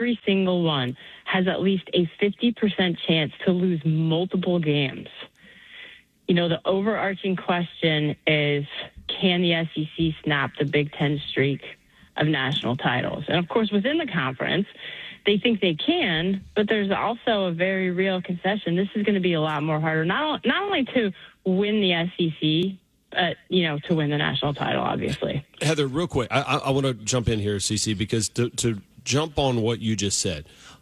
every single one has at least a 50% chance to lose multiple games. You know, the overarching question is, can the SEC snap the Big Ten streak of national titles? And, of course, within the conference, they think they can, but there's also a very real concession. This is going to be a lot more harder, not only to win the SEC, but, you know, to win the national title, obviously. Heather, real quick, I want to jump in here, CC, because to jump on what you just said,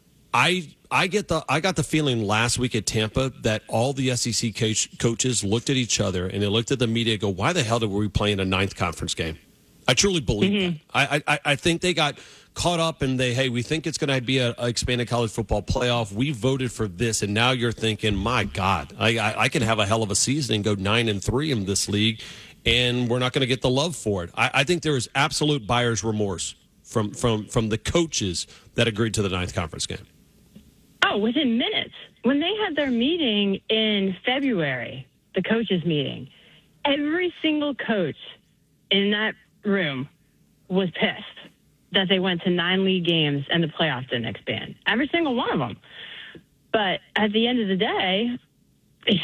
I got the feeling last week at Tampa that all the SEC coaches looked at each other and they looked at the media and go, why the hell were we playing a ninth conference game? I truly believe that. I think they got caught up and we think it's going to be an expanded college football playoff. We voted for this, and now you're thinking, my God, I can have a hell of a season and go 9-3 in this league, and we're not going to get the love for it. I think there is absolute buyer's remorse from the coaches that agreed to the ninth conference game. Oh, within minutes. When they had their meeting in February, the coaches' meeting, every single coach in that room was pissed that they went to 9 league games and the playoffs didn't expand. Every single one of them. But at the end of the day, this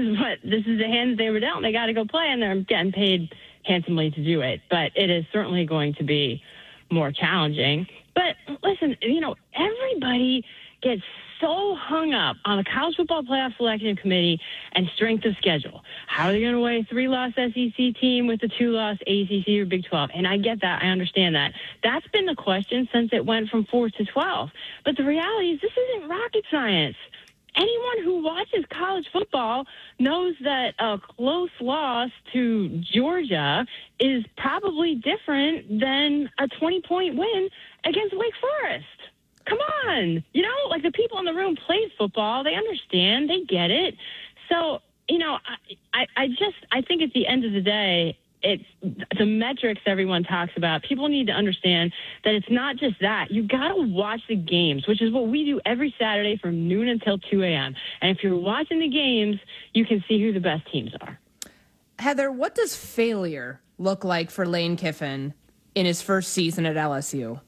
is the hand that they were dealt. They got to go play, and they're getting paid handsomely to do it. But it is certainly going to be more challenging. But listen, you know, everybody gets so hung up on the College Football Playoff Selection Committee and strength of schedule. How are they going to weigh a 3-loss SEC team with a 2-loss ACC or Big 12? And I get that. I understand that. That's been the question since it went from 4 to 12. But the reality is this isn't rocket science. Anyone who watches college football knows that a close loss to Georgia is probably different than a 20-point win against Wake Forest. Come on. You know, like the people in the room played football. They understand. They get it. So, you know, I think at the end of the day, it's the metrics everyone talks about. People need to understand that it's not just that. You got to watch the games, which is what we do every Saturday from noon until 2 a.m. And if you're watching the games, you can see who the best teams are. Heather, what does failure look like for Lane Kiffin in his first season at LSU?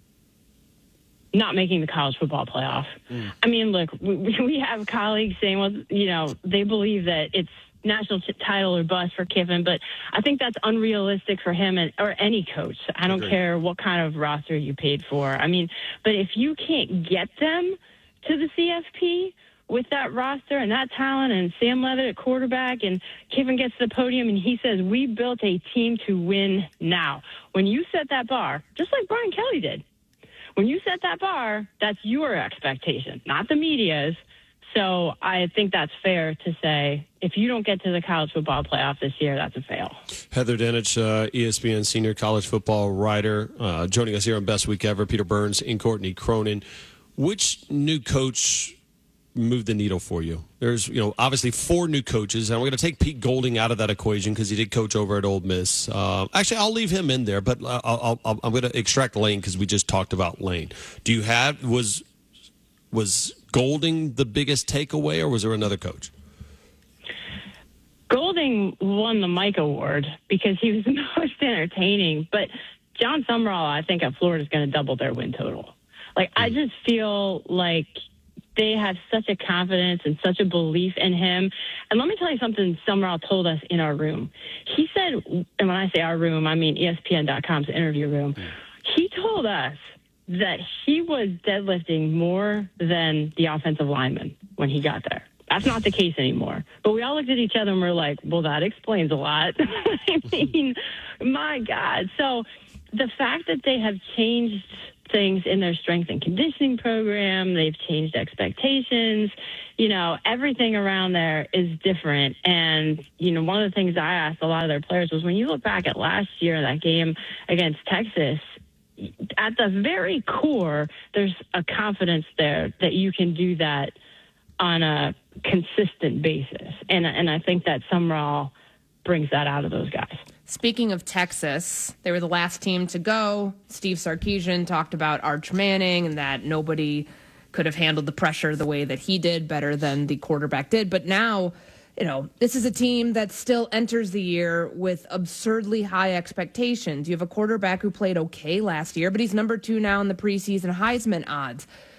Not making the college football playoff. I mean, look, we have colleagues saying, well, you know, they believe that it's national title or bust for Kiffin, but I think that's unrealistic for him or any coach. I don't care what kind of roster you paid for. I mean, but if you can't get them to the CFP with that roster and that talent and Sam Leavitt at quarterback and Kiffin gets to the podium and he says, we built a team to win now. When you set that bar, just like Brian Kelly did, when you set that bar, that's your expectation, not the media's. So I think that's fair to say if you don't get to the college football playoff this year, that's a fail. Heather Dinich, ESPN senior college football writer, joining us here on Best Week Ever. Peter Burns and Courtney Cronin. Which new coach moved the needle for you? There's, you know, obviously 4 new coaches, and we're going to take Pete Golding out of that equation because he did coach over at Ole Miss. Actually, I'll leave him in there, but I'm going to extract Lane because we just talked about Lane. Do you have was Golding the biggest takeaway, or was there another coach? Golding won the Mike Award because he was the most entertaining, but John Summerall, I think, at Florida is going to double their win total. Like, I just feel like they have such a confidence and such a belief in him. And let me tell you something Summerall told us in our room. He said, and when I say our room, I mean ESPN.com's interview room. He told us that he was deadlifting more than the offensive lineman when he got there. That's not the case anymore. But we all looked at each other and we're like, well, that explains a lot. I mean, my God. So the fact that they have changed things in their strength and conditioning program, they've changed expectations, you know, everything around there is different. And, you know, one of the things I asked a lot of their players was when you look back at last year, that game against Texas, at the very core, there's a confidence there that you can do that on a consistent basis. And I think that Summerall brings that out of those guys. Speaking of Texas, they were the last team to go. Steve Sarkisian talked about Arch Manning and that nobody could have handled the pressure the way that he did better than the quarterback did. But now, you know, this is a team that still enters the year with absurdly high expectations. You have a quarterback who played okay last year, but he's number 2 now in the preseason Heisman odds.